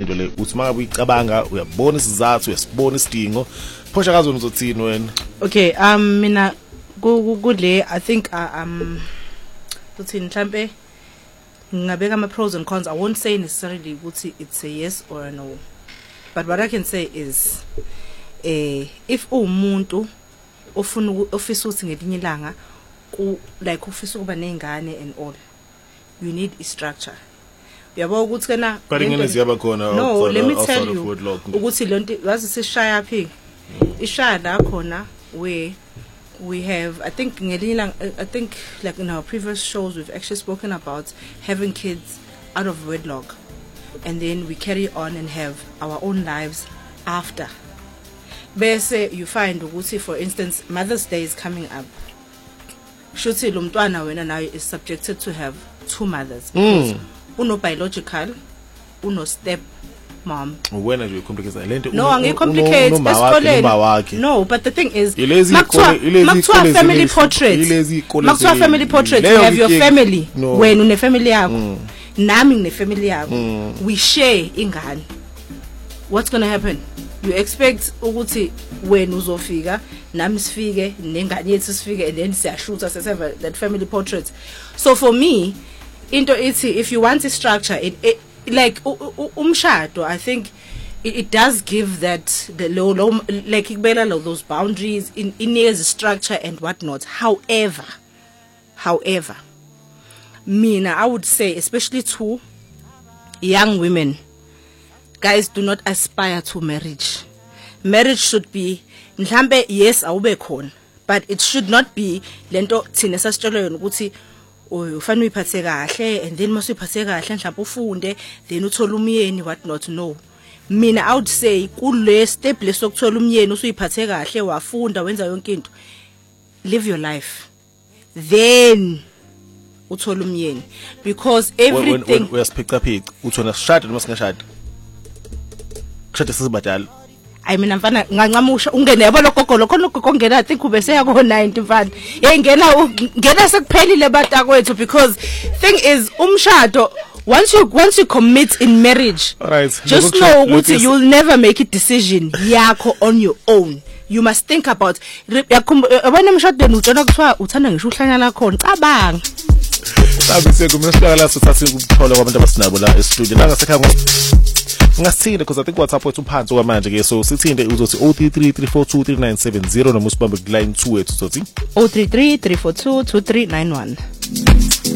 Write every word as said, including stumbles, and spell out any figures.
into le uthi mangabe uyicabanga uyabona isizathu uyasibona isidingo phosha kazona uzothini wena. Okay, um mina kule I think uh, um uthi mhlambe ngabeka ama pros and cons. I won't say necessarily ukuthi it's a yes or a no, but what I can say is eh if umuntu ofuna ofisa ukuthi ngelinye ilanga ku like ofisa ukuba nezingane and all, you need a structure. Uyabo ukuthi kana no, let me tell you ukuthi lonto wazi sishaya phi ishaya la khona where we have, I think I think like in our previous shows we've actually spoken about having kids out of wedlock and then we carry on and have our own lives after. Bese you find ukuthi for instance Mother's Day is coming up, shuthi lo mntwana wena now is subjected to have two mothers. Mm. Uno biological, uno step mom. When are you complicated? Lento no, angi complicate esikoleni. No, but the thing is makuthiwa family portrait. Makuthiwa family portrait, you have your family. Wena une family yakho. Nami ngine family yakho. We share ingane. What's going to happen? You expect ukuthi when uzofika nami sifike nengane yethu sifike and then siyashoota seseva that family portrait. So for me into ithi if you want a structure it, it like umshado I think it, it does give that the low, low like ikubela those boundaries in in years structure and whatnot. However however mina I would say especially to young women, guys, do not aspire to marriage. Marriage should be mhlambe yes awube khona, but it should not be lento thina sasitshela yona ukuthi ufana uyiphathe kahle and then mase uyiphathe kahle mhlawumbe ufunde then uthola umyeni what not. No, mina I would say kule step lesokuthola umyeni usuyiphathe kahle wafunda wenza yonke into, live your life then uthola umyeni, because everything uyasiphica phica uthona sishada noma singashada kushada sizibadala. I mean mfana ngancamusha ungene yabo logogo lokho logogo ngena I think ube seya ko ninety mfana yengena ngena sekuphelile bata kwethu, because thing is umshado once you once you commit in marriage, right, just know ukuthi you'll never make a decision yakho on your own. You must think about yabona umshadweni utshona kuthiwa uthanda ngisho uhlanyana khona cabanga sabe sekumhlaka la sithathe ukuthola kwabantu abasinabo la e-studio la ngasekhaya ngasithinde because I think WhatsApp wethu phansi kwamanje ke, so sithinde uzothi zero three three three four two three nine seven zero noma usibambe ku line two wethu uzothi zero three three three four two two three nine one.